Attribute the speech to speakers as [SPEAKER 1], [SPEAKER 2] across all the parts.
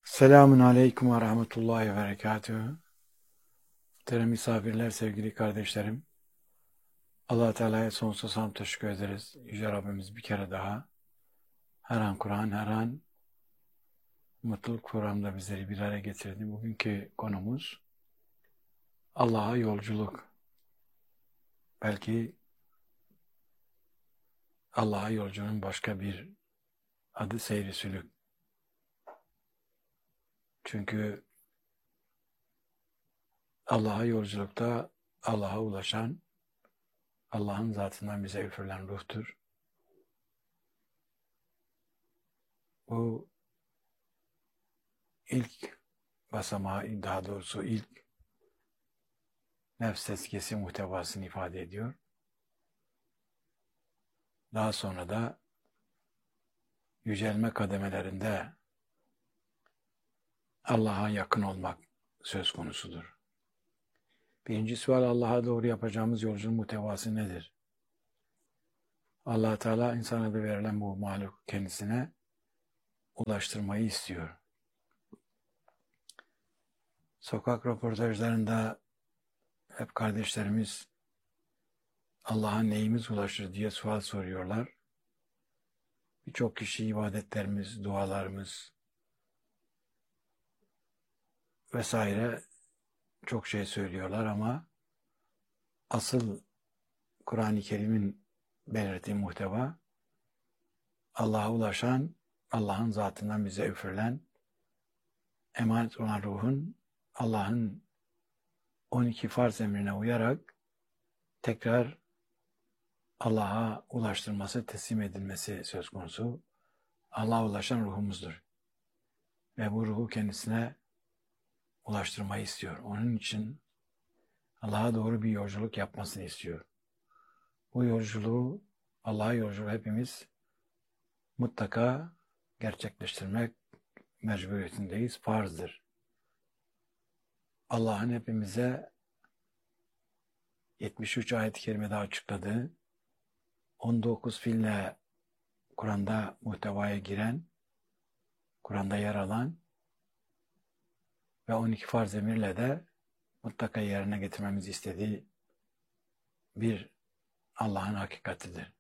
[SPEAKER 1] Selamun Aleyküm ve Rahmetullahi ve Berekatühü. Muhterem misafirler, sevgili kardeşlerim. Allah Teala'ya sonsuz hamd teşekkür ederiz. Yüce Rabbimiz bir kere daha her an Kur'an, her an mutluluk programında bizleri bir araya getirdi. Bugünkü konumuz Allah'a yolculuk. Belki Allah'a yolculuğun başka bir adı seyri sülük. Çünkü Allah'a yolculukta Allah'a ulaşan, Allah'ın zatından bize üfürülen ruhtur. Bu ilk basamağı, daha doğrusu ilk nefs tezkiyesi muhtevasını ifade ediyor. Daha sonra da yücelme kademelerinde Allah'a yakın olmak söz konusudur. Birinci sual, Allah'a doğru yapacağımız yolculuğun muhtevası nedir? Allah Teala insana da verilen bu mahluk kendisine ulaştırmayı istiyor. Sokak röportajlarında hep kardeşlerimiz Allah'a neyimiz ulaşır diye sual soruyorlar. Birçok kişi ibadetlerimiz, dualarımız vesaire çok şey söylüyorlar ama asıl Kur'an-ı Kerim'in belirttiği muhteva Allah'a ulaşan, Allah'ın zatından bize üfürülen, emanet olan ruhun Allah'ın 12 farz emrine uyarak tekrar Allah'a ulaştırması, teslim edilmesi söz konusu. Allah'a ulaşan ruhumuzdur. Ve bu ruhu kendisine ulaştırmayı istiyor. Onun için Allah'a doğru bir yolculuk yapmasını istiyor. Bu yolculuğu, Allah'a yolculuğu hepimiz mutlaka gerçekleştirmek mecburiyetindeyiz, farzdır. Allah'ın hepimize 73 ayet-i kerimede açıkladığı, 19 fiille Kur'an'da muhtevaya giren, Kur'an'da yer alan ve 12 farz emirle de mutlaka yerine getirmemizi istediği bir Allah'ın hakikatidir.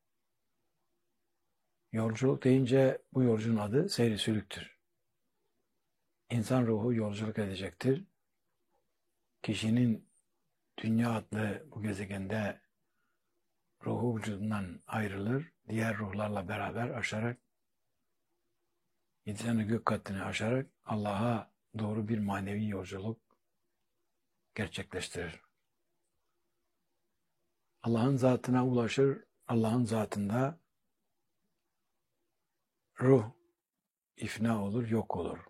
[SPEAKER 1] Yolculuk deyince bu yolculuğun adı seyri sülüktür. İnsan ruhu yolculuk edecektir. Kişinin dünya adlı bu gezegende ruhu vücudundan ayrılır, diğer ruhlarla beraber aşarak, 7 tane gök katını aşarak Allah'a doğru bir manevi yolculuk gerçekleştirir. Allah'ın zatına ulaşır, Allah'ın zatında ruh ifna olur, yok olur.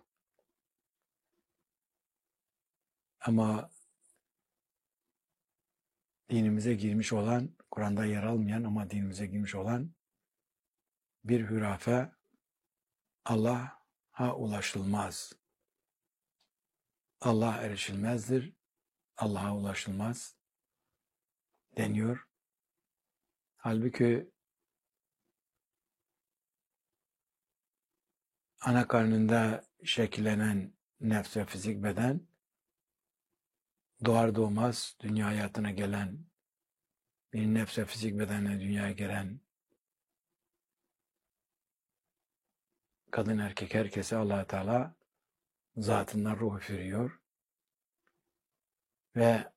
[SPEAKER 1] Ama dinimize girmiş olan, Kur'an'da yer almayan ama dinimize girmiş olan bir hürafe, Allah'a ulaşılmaz. Allah erişilmezdir, Allah'a ulaşılmaz deniyor. Halbuki ana karnında şekillenen nefs ve fizik beden, doğar doğmaz dünya hayatına gelen, bir nefs ve fizik bedenle dünyaya gelen kadın erkek herkese Allah Teala zatından ruh üfürüyor. Ve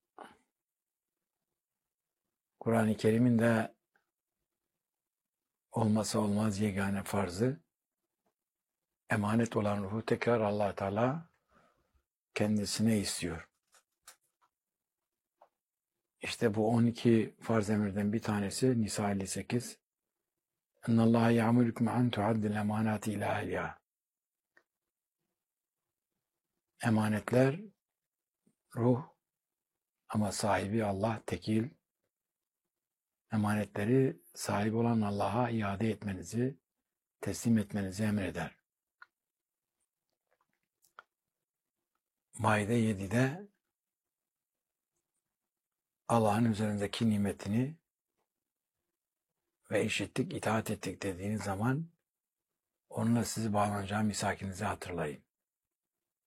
[SPEAKER 1] Kur'an-ı Kerim'in de olmazsa olmaz yegane farzı, emanet olan ruhu tekrar Allah Teala kendisine istiyor. İşte bu 12 farz emirden bir tanesi Nisa 58. İnnallâhe ya'murüküm an tuaddil emanati ilâ ehliha. Emanetler ruh ama sahibi Allah, tekil. Emanetleri sahip olan Allah'a iade etmenizi, teslim etmenizi emreder. Maide 7'de Allah'ın üzerindeki nimetini ve işittik, itaat ettik dediğiniz zaman onunla sizi bağlanacağım misakinizi hatırlayın.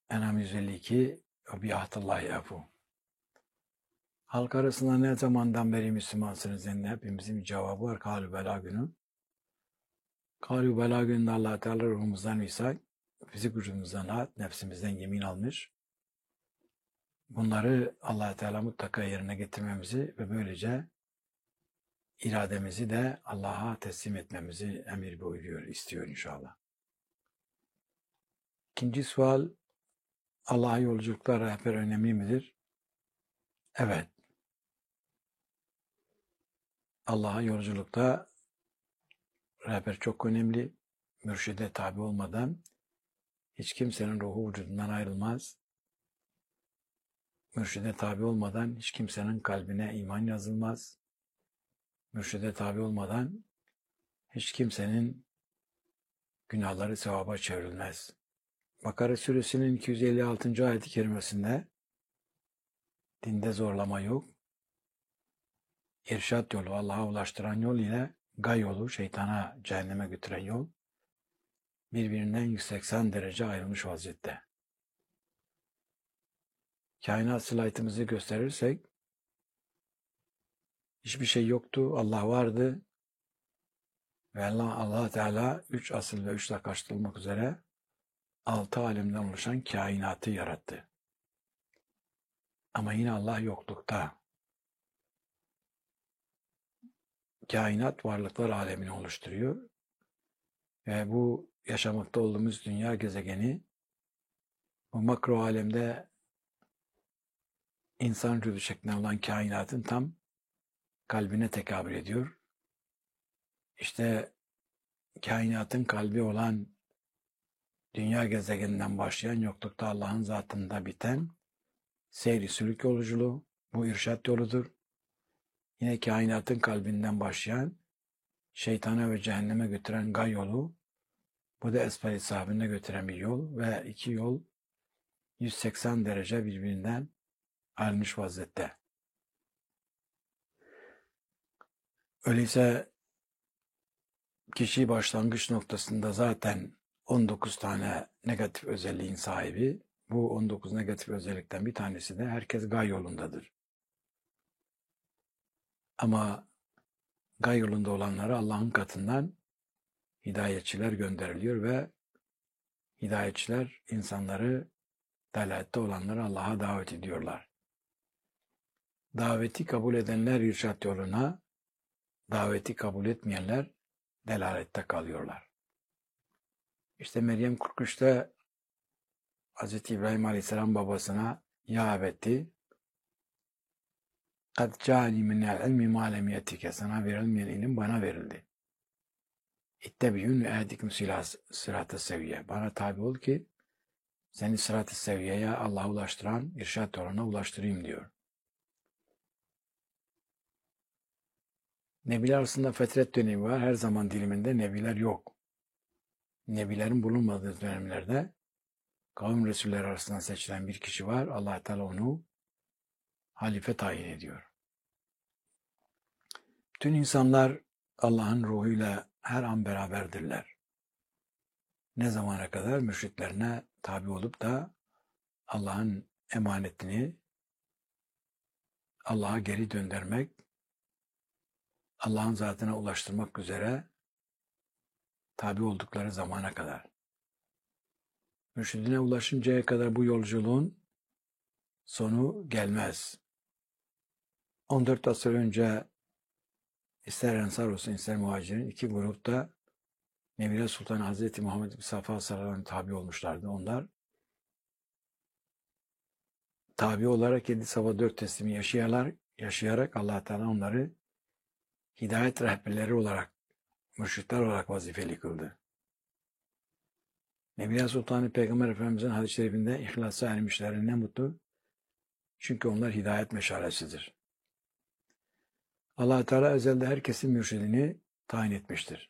[SPEAKER 1] En'am 152 ve bi'ahdillahi efu. Halk arasında ne zamandan beri Müslümansınız denildi. Hepimizin bir cevabı var. Kâlü belâ günü. Kâlü belâ gününde Allah-u Teala ruhumuzdan misak, fizik vücudumuzdan rahat, nefsimizden yemin almış. Bunları Allah-u Teala mutlaka yerine getirmemizi ve böylece irademizi de Allah'a teslim etmemizi emir buyuruyor, istiyor inşallah. İkinci sual, Allah'a yolculukta rehber önemli midir? Evet. Allah'a yolculukta rehber çok önemli. Mürşide tabi olmadan hiç kimsenin ruhu vücudundan ayrılmaz. Mürşide tabi olmadan hiç kimsenin kalbine iman yazılmaz. Mürşide tabi olmadan hiç kimsenin günahları sevaba çevrilmez. Bakara suresinin 256. ayet-i kerimesinde dinde zorlama yok. İrşad yolu, Allah'a ulaştıran yol ile gay yolu, şeytana, cehenneme götüren yol birbirinden 180 derece ayrılmış vaziyette. Kainat slaytımızı gösterirsek hiçbir şey yoktu, Allah vardı ve Allah Teala 3 asıl ve 3 lakaçlı olmak üzere 6 alemden oluşan kainatı yarattı. Ama yine Allah yoklukta. Kainat varlıklar alemini oluşturuyor ve bu yaşamakta olduğumuz dünya gezegeni bu makro alemde insan vücudu şeklinde olan kainatın tam kalbine tekabül ediyor. İşte kainatın kalbi olan dünya gezegeninden başlayan yoklukta Allah'ın zatında biten seyri sülük yolculuğu, bu irşad yoludur. Yine kainatın kalbinden başlayan şeytana ve cehenneme götüren gay yolu, bu da esfel-i sahabine götüren bir yol ve iki yol 180 derece birbirinden ayrılmış vaziyette. Öyleyse kişi başlangıç noktasında zaten 19 tane negatif özelliğin sahibi. Bu 19 negatif özellikten bir tanesi de herkes gay yolundadır. Ama gay yolunda olanlara Allah'ın katından hidayetçiler gönderiliyor ve hidayetçiler insanları, dalalette olanları Allah'a davet ediyorlar. Daveti kabul edenler irşad yoluna, daveti kabul etmeyenler delalette kalıyorlar. İşte Meryem 43'te Hz. İbrahim Aleyhisselam babasına ya ebeti kad câni minel ilmi mâ lem yetike, sana verilmeyen ilim bana verildi. İttebiyün ve ehdikum sırat-ı seviye. Bana tabi ol ki seni sırat-ı seviyeye, Allah'a ulaştıran irşad yoluna ulaştırayım diyor. Nebiler arasında fetret dönemi var. Her zaman diliminde nebiler yok. Nebilerin bulunmadığı dönemlerde kavim resulleri arasından seçilen bir kişi var. Allah Teala onu halife tayin ediyor. Bütün insanlar Allah'ın ruhuyla her an beraberdirler. Ne zamana kadar? Mürşitlerine tabi olup da Allah'ın emanetini Allah'a geri döndürmek, Allah'ın zatına ulaştırmak üzere tabi oldukları zamana kadar. Mürşidine ulaşıncaya kadar bu yolculuğun sonu gelmez. 14 asır önce ister Ensar olsun ister Muhacirin iki grupta Nebiler Sultan Hazreti Muhammed Mustafa sallallahu aleyhi ve sellem tabi olmuşlardı. Onlar tabi olarak 7 sabah 4 teslimi yaşayarak Allah Teala onları hidayet rehberleri olarak, mürşitler olarak vazifeli kıldı. Nebiler Sultanı Peygamber Efendimiz'in hadis-i şerifinde ihlasa ermişlerin ne mutlu. Çünkü onlar hidayet meşalesidir. Allah Teala ezelde herkesin mürşidini tayin etmiştir.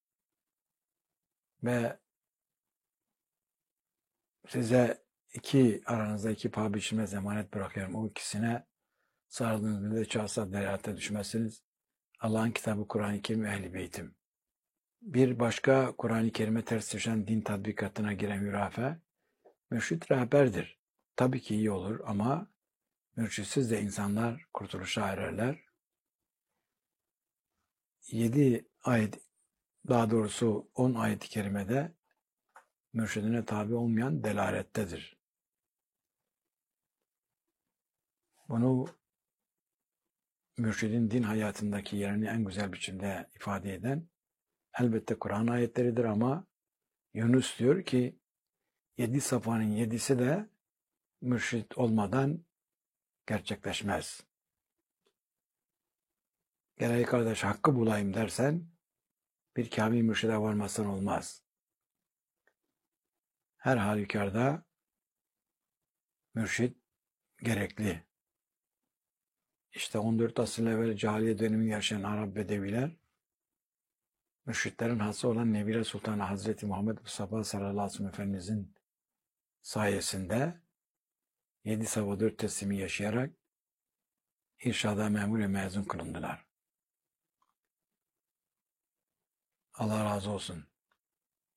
[SPEAKER 1] Ve size aranızda iki paha biçilmez emanet bırakıyorum. O ikisine sarıldığınız bir de çağsa delalete düşmezsiniz. Allah'ın kitabı Kur'an-ı Kerim ve Ehl-i Beytim. Bir başka Kur'an-ı Kerim'e ters düşen din tatbikatına giren hürafe Mürşit rehberdir. Tabii ki iyi olur ama mürşitsiz de insanlar kurtuluşa ererler. 7 ayet, daha doğrusu 10 ayet-i kerimede mürşidine tabi olmayan delalettedir. Bunu mürşidin din hayatındaki yerini en güzel biçimde ifade eden elbette Kur'an ayetleridir ama Yunus diyor ki 7 safhanın 7'si de mürşit olmadan gerçekleşmez. Gereği kardeş hakkı bulayım dersen bir kamil mürşide varmasın olmaz. Her halükarda mürşit gerekli. İşte 14 asır evvel cahiliye dönemini yaşayan Arap Bedeviler mürşitlerin hası olan Nebire Sultanı Hazreti Muhammed Mustafa sallallahu aleyhi ve sellem Efendimizin sayesinde 7 sabah 4 teslimi yaşayarak irşada memur ve mezun kılındılar. Allah razı olsun.